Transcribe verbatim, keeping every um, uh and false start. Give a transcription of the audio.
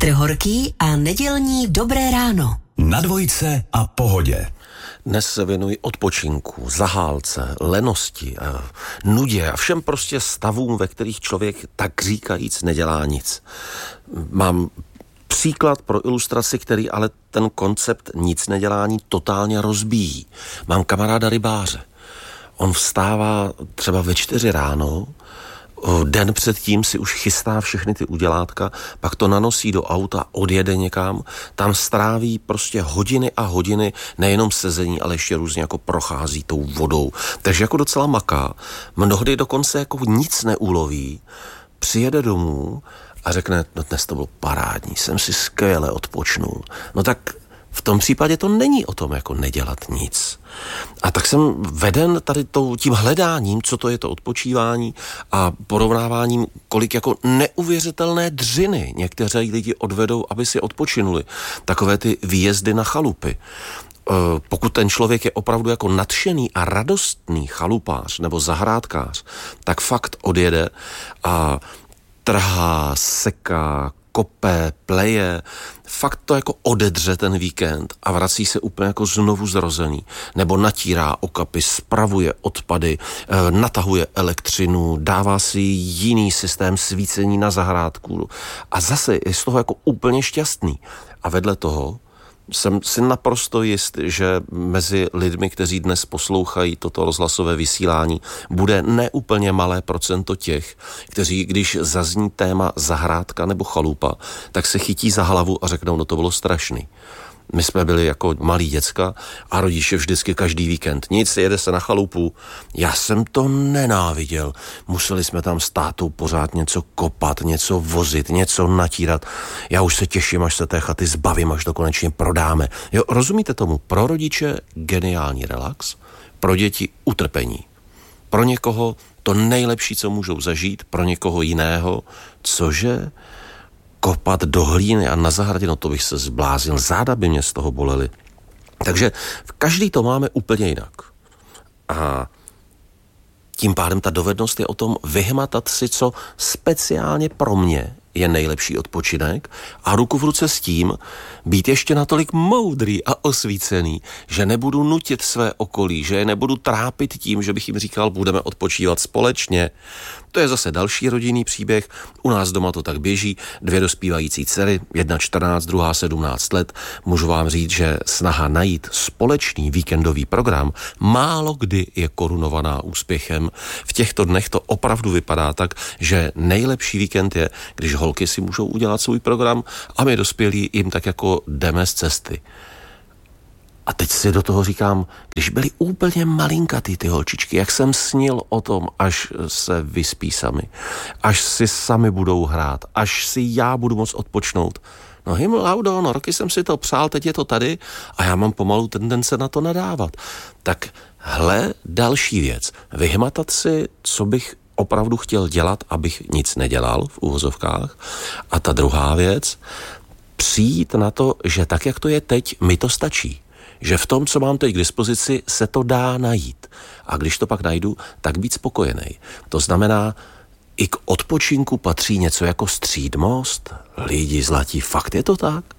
Petr Horký a nedělní Dobré ráno. Na dvojce a Pohodě. Dnes se věnuji odpočinku, zahálce, lenosti, nudě a všem prostě stavům, ve kterých člověk tak říkajíc nedělá nic. Mám příklad pro ilustraci, který ale ten koncept nic nedělání totálně rozbíjí. Mám kamaráda rybáře. On vstává třeba ve čtyři ráno, den předtím si už chystá všechny ty udělátka, pak to nanosí do auta, odjede někam, tam stráví prostě hodiny a hodiny, nejenom sezení, ale ještě různě jako prochází tou vodou. Takže jako docela maká, mnohdy dokonce jako nic neuloví, přijede domů a řekne, no dnes to bylo parádní, jsem si skvěle odpočnul. No tak v tom případě to není o tom jako nedělat nic. A tak jsem veden tady tím hledáním, co to je to odpočívání a porovnáváním, kolik jako neuvěřitelné dřiny někteří lidi odvedou, aby si odpočinuli. Takové ty výjezdy na chalupy. Pokud ten člověk je opravdu jako nadšený a radostný chalupář nebo zahrádkář, tak fakt odjede a trhá, seká, kope, pleje, fakt to jako odedře ten víkend a vrací se úplně jako znovu zrozený. Nebo natírá okapy, spravuje odpady, natahuje elektřinu, dává si jiný systém svícení na zahrádku a zase je z toho jako úplně šťastný. A vedle toho jsem si naprosto jist, že mezi lidmi, kteří dnes poslouchají toto rozhlasové vysílání, bude neúplně malé procento těch, kteří, když zazní téma zahrádka nebo chalupa, tak se chytí za hlavu a řeknou, no to bylo strašný. My jsme byli jako malí děcka a rodiče vždycky každý víkend. Nic, jede se na chalupu. Já jsem to nenáviděl. Museli jsme tam s tátou pořád něco kopat, něco vozit, něco natírat. Já už se těším, až se té chaty zbavím, až to konečně prodáme. Jo, rozumíte tomu? Pro rodiče geniální relax, pro děti utrpení. Pro někoho to nejlepší, co můžou zažít, pro někoho jiného, cože? Kopat do hlíny a na zahradě, no to bych se zbláznil, záda by mě z toho bolely. Takže každý to máme úplně jinak. A tím pádem ta dovednost je o tom vyhmatat si, co speciálně pro mě je nejlepší odpočinek a ruku v ruce s tím být ještě natolik moudrý a osvícený, že nebudu nutit své okolí, že je nebudu trápit tím, že bych jim říkal, budeme odpočívat společně. To je zase další rodinný příběh. U nás doma to tak běží. Dvě dospívající dcery, jedna čtrnáct, druhá sedmnáct let. Můžu vám říct, že snaha najít společný víkendový program málo kdy je korunovaná úspěchem. V těchto dnech to opravdu vypadá tak, že nejlepší víkend je, když holky si můžou udělat svůj program a my dospělí jim tak jako jdeme z cesty. A teď si do toho říkám, když byly úplně malinkatý ty holčičky, jak jsem snil o tom, až se vyspí sami, až si sami budou hrát, až si já budu moct odpočnout. No himl laudo, no roky jsem si to přál, teď je to tady a já mám pomalu tendence na to nadávat. Tak hle další věc, vyhmatat si, co bych opravdu chtěl dělat, abych nic nedělal v uvozovkách. A ta druhá věc, přijít na to, že tak, jak to je teď, mi to stačí. Že v tom, co mám teď k dispozici, se to dá najít. A když to pak najdu, tak být spokojený. To znamená, i k odpočinku patří něco jako střídmost. Lidi zlatí, fakt je to tak?